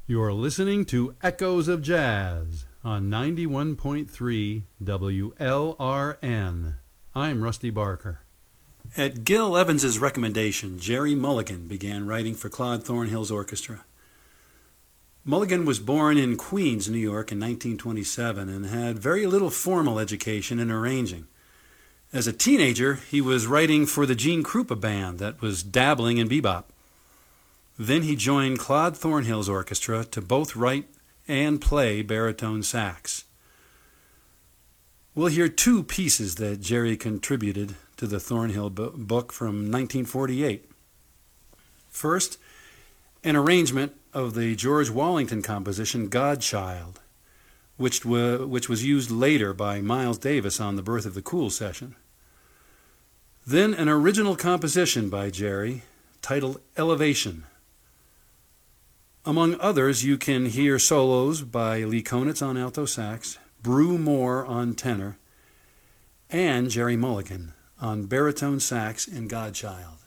You're listening to Echoes of Jazz on 91.3 WLRN. I'm Rusty Barker. At Gil Evans's recommendation, Gerry Mulligan began writing for Claude Thornhill's orchestra. Mulligan was born in Queens, New York in 1927 and had very little formal education in arranging. As a teenager, he was writing for the Gene Krupa band that was dabbling in bebop. Then he joined Claude Thornhill's orchestra to both write and play baritone sax. We'll hear two pieces that Gerry contributed to the Thornhill book from 1948. First, an arrangement of the George Wallington composition Godchild, which was used later by Miles Davis on the Birth of the Cool session. Then an original composition by Gerry titled Elevation. Among others, you can hear solos by Lee Konitz on alto sax, Brew Moore on tenor, and Gerry Mulligan on baritone sax in Godchild.